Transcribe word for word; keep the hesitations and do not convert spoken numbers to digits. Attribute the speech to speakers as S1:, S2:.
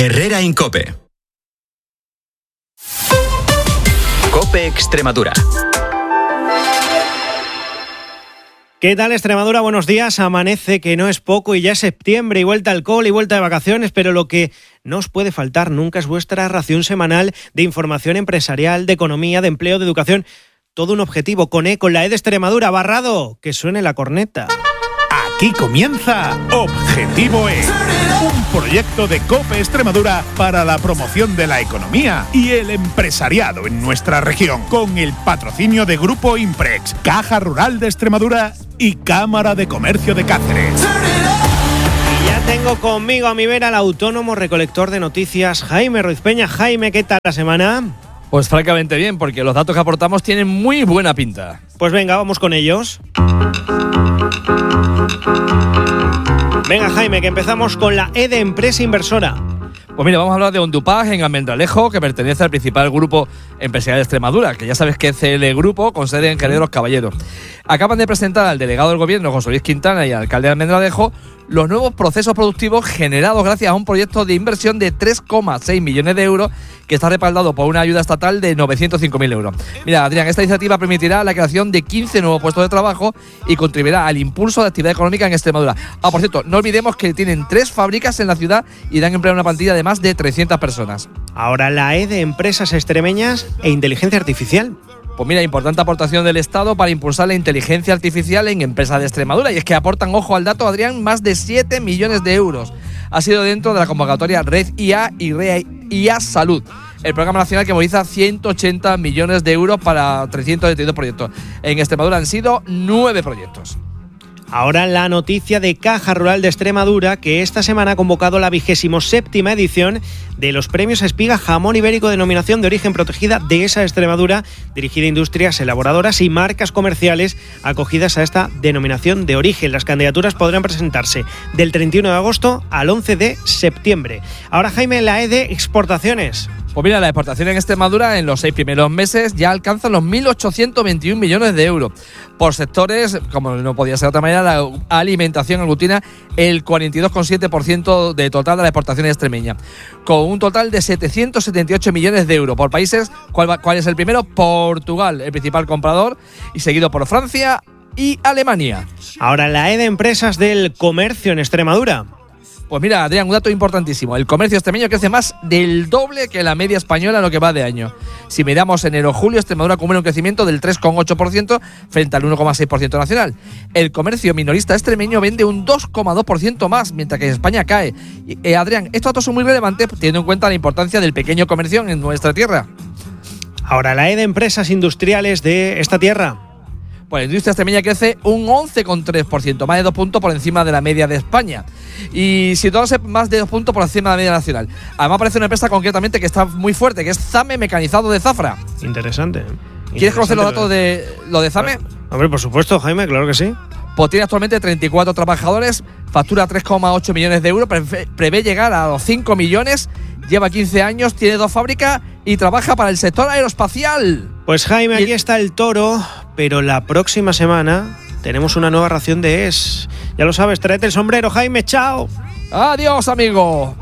S1: Herrera Incope. Cope Extremadura.
S2: ¿Qué tal, Extremadura? Buenos días. Amanece, que no es poco, y ya es septiembre, y vuelta al cole y vuelta de vacaciones, pero lo que no os puede faltar nunca es vuestra ración semanal de información empresarial, de economía, de empleo, de educación. Todo un objetivo con E, con la E de Extremadura. Barrado, que suene la corneta.
S3: Aquí comienza Objetivo E, un proyecto de Cope Extremadura para la promoción de la economía y el empresariado en nuestra región, con el patrocinio de Grupo Imprex, Caja Rural de Extremadura y Cámara de Comercio de Cáceres.
S2: Y ya tengo conmigo a mi vera al autónomo recolector de noticias, Jaime Ruiz Peña. Jaime, ¿qué tal la semana?
S4: Pues francamente bien, porque los datos que aportamos tienen muy buena pinta.
S2: Pues venga, vamos con ellos. Venga, Jaime, que empezamos con la E de empresa inversora.
S4: Pues mira, vamos a hablar de Ondupag en Almendralejo, que pertenece al principal grupo empresarial de Extremadura, que ya sabes que es C L Grupo, con sede en Jerez de los Caballeros. Acaban de presentar al delegado del gobierno, José Luis Quintana, y al alcalde de Almendralejo, los nuevos procesos productivos generados gracias a un proyecto de inversión de tres coma seis millones de euros que está respaldado por una ayuda estatal de novecientos cinco mil euros. Mira, Adrián, esta iniciativa permitirá la creación de quince nuevos puestos de trabajo y contribuirá al impulso de actividad económica en Extremadura. Ah, por cierto, no olvidemos que tienen tres fábricas en la ciudad y dan empleo a una plantilla de más de trescientas personas.
S2: Ahora la E de empresas extremeñas e inteligencia artificial.
S4: Pues mira, importante aportación del Estado para impulsar la inteligencia artificial en empresas de Extremadura. Y es que aportan, ojo al dato, Adrián, más de siete millones de euros. Ha sido dentro de la convocatoria Red I A y Red I A Salud, el programa nacional que moviliza ciento ochenta millones de euros para trescientos setenta y dos proyectos. En Extremadura han sido nueve proyectos.
S2: Ahora la noticia de Caja Rural de Extremadura, que esta semana ha convocado la vigésimo séptima edición de los premios Espiga Jamón Ibérico, denominación de origen protegida de esa Extremadura, dirigida a industrias elaboradoras y marcas comerciales acogidas a esta denominación de origen. Las candidaturas podrán presentarse del treinta y uno de agosto al once de septiembre. Ahora, Jaime, la E de exportaciones.
S4: Pues mira, la exportación en Extremadura en los seis primeros meses ya alcanzan los mil ochocientos veintiún millones de euros. Por sectores, como no podía ser de otra manera, la alimentación aglutina el cuarenta y dos coma siete por ciento de total de la exportación extremeña, con un total de setecientos setenta y ocho millones de euros. Por países, ¿cuál, va, cuál es el primero? Portugal, el principal comprador, y seguido por Francia y Alemania.
S2: Ahora la E de empresas del comercio en Extremadura.
S4: Pues mira, Adrián, un dato importantísimo. El comercio extremeño crece más del doble que la media española en lo que va de año. Si miramos enero-julio, Extremadura acumula un crecimiento del tres coma ocho por ciento frente al uno coma seis por ciento nacional. El comercio minorista extremeño vende un dos coma dos por ciento más, mientras que en España cae. Y, eh, Adrián, estos datos son muy relevantes teniendo en cuenta la importancia del pequeño comercio en nuestra tierra.
S2: Ahora la E de empresas industriales de esta tierra.
S4: Pues la industria extremeña crece un once coma tres por ciento, más de dos puntos por encima de la media de España. Y situándose más de dos puntos por encima de la media nacional. Además aparece una empresa concretamente que está muy fuerte, que es Zame Mecanizado de Zafra.
S2: Interesante.
S4: ¿Quieres Interesante conocer los datos de lo de Zame?
S2: Hombre, por supuesto, Jaime, claro que sí.
S4: Pues tiene actualmente treinta y cuatro trabajadores, factura tres coma ocho millones de euros, prevé, prevé llegar a los cinco millones, lleva quince años, tiene dos fábricas y trabaja para el sector aeroespacial.
S2: Pues Jaime, aquí está el toro, pero la próxima semana tenemos una nueva ración de E S. Ya lo sabes, tráete el sombrero, Jaime, chao.
S4: Adiós, amigo.